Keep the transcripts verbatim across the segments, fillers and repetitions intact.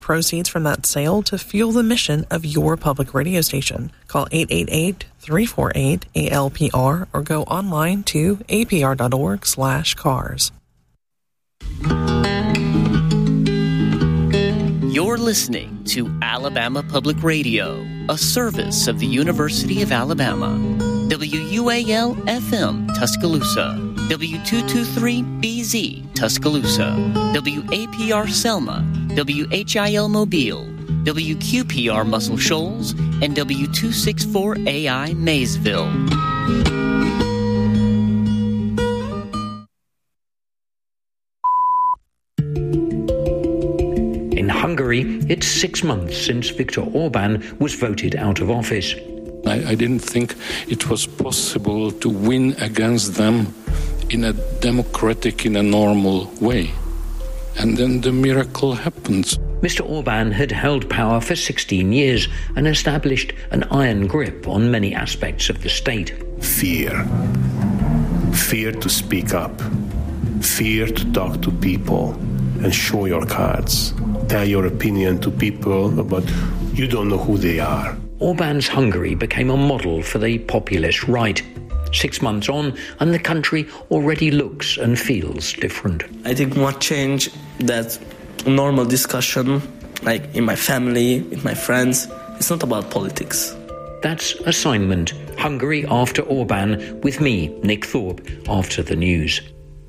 proceeds from that sale to fuel the mission of your public radio station. Call eight eight eight, three four eight, A L P R or go online to apr.org slash cars. You're listening to Alabama Public Radio, a service of the University of Alabama. W U A L F M Tuscaloosa, W two twenty-three B Z Tuscaloosa, W A P R Selma, W H I L Mobile, W Q P R Muscle Shoals, and W two sixty-four A I Maysville. In Hungary, it's six months since Viktor Orban was voted out of office. I, I didn't think it was possible to win against them in a democratic, in a normal way. And then the miracle happens. Mister Orban had held power for sixteen years and established an iron grip on many aspects of the state. Fear. Fear to speak up. Fear to talk to people and show your cards. Tell your opinion to people, but you don't know who they are. Orban's Hungary became a model for the populist right. Six months on, and the country already looks and feels different. I think what changed that normal discussion, like in my family, with my friends, it's not about politics. That's Assignment, Hungary after Orban, with me, Nick Thorpe, after the news.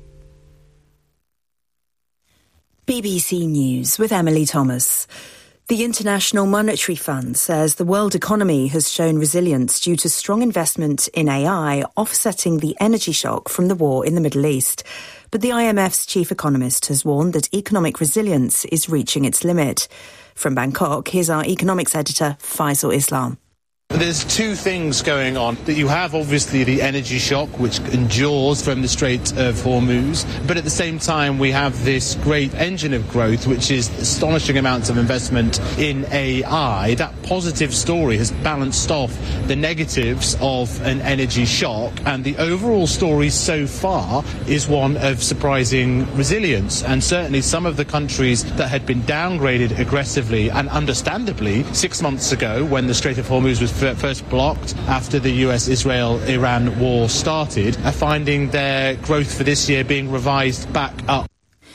B B C News with Emily Thomas. The International Monetary Fund says the world economy has shown resilience due to strong investment in A I, offsetting the energy shock from the war in the Middle East. But the I M F's chief economist has warned that economic resilience is reaching its limit. From Bangkok, here's our economics editor, Faisal Islam. There's two things going on. That you have obviously the energy shock, which endures from the Strait of Hormuz, but at the same time we have this great engine of growth, which is astonishing amounts of investment in A I. That positive story has balanced off the negatives of an energy shock, and the overall story so far is one of surprising resilience. And certainly some of the countries that had been downgraded aggressively and understandably six months ago when the Strait of Hormuz was first blocked after the U S Israel Iran war started, are finding their growth for this year being revised back up.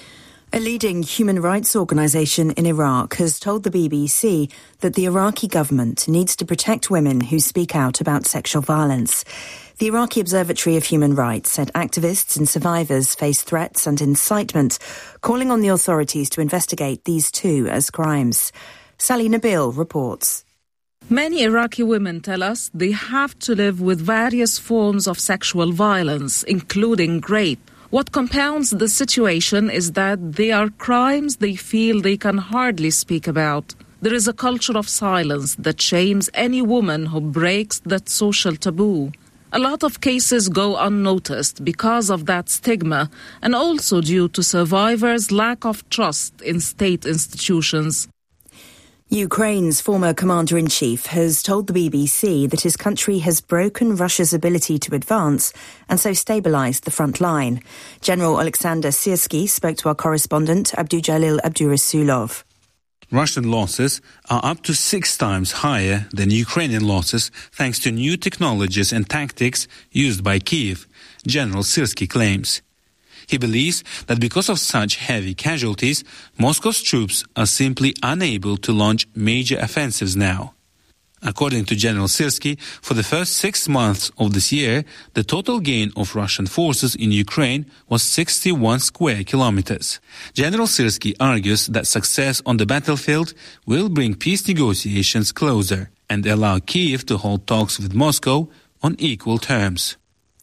A leading human rights organisation in Iraq has told the B B C that the Iraqi government needs to protect women who speak out about sexual violence. The Iraqi Observatory of Human Rights said activists and survivors face threats and incitement, calling on the authorities to investigate these two as crimes. Sally Nabil reports. Many Iraqi women tell us they have to live with various forms of sexual violence, including rape. What compounds the situation is that they are crimes they feel they can hardly speak about. There is a culture of silence that shames any woman who breaks that social taboo. A lot of cases go unnoticed because of that stigma, and also due to survivors' lack of trust in state institutions. Ukraine's former commander-in-chief has told the B B C that his country has broken Russia's ability to advance and so stabilised the front line. General Alexander Syrskyi spoke to our correspondent Abdujalil Abdurasulov. Russian losses are up to six times higher than Ukrainian losses thanks to new technologies and tactics used by Kyiv, General Syrskyi claims. He believes that because of such heavy casualties, Moscow's troops are simply unable to launch major offensives now. According to General Syrskyi, for the first six months of this year, the total gain of Russian forces in Ukraine was sixty-one square kilometers. General Syrskyi argues that success on the battlefield will bring peace negotiations closer and allow Kyiv to hold talks with Moscow on equal terms.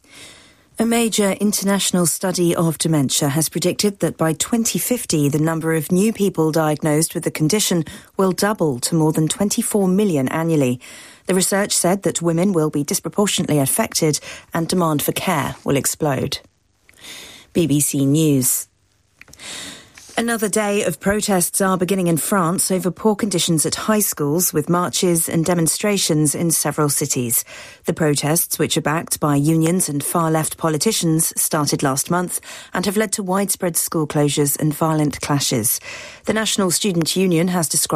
A major international study of dementia has predicted that by twenty fifty, the number of new people diagnosed with the condition will double to more than twenty-four million annually. The research said that women will be disproportionately affected and demand for care will explode. B B C News. Another day of protests are beginning in France over poor conditions at high schools, with marches and demonstrations in several cities. The protests, which are backed by unions and far-left politicians, started last month and have led to widespread school closures and violent clashes. The National Student Union has described